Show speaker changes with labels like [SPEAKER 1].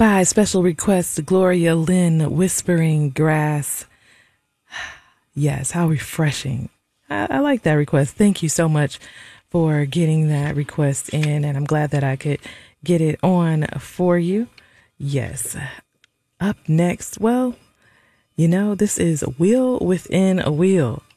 [SPEAKER 1] by special request, Gloria Lynn, Whispering Grass. Yes, how refreshing. I like that request. Thank you so much for getting that request in, and I'm glad that I could get it on for you. Yes. Up next, well, this is Wheel Within a Wheel.